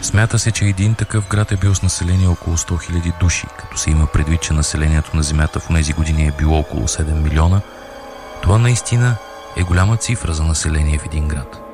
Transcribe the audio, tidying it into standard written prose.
Смята се, че един такъв град е бил с население около 100 000 души, като се има предвид, че населението на Земята в тези години е било около 7 милиона. Това наистина е голяма цифра за население в един град.